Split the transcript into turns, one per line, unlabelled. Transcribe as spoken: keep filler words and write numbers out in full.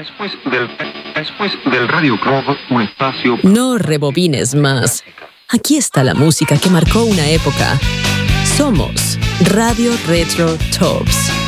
Después del, después del Radio Club, un espacio...
No rebobines más. Aquí está la música que marcó una época. Somos Radio Retro Tops.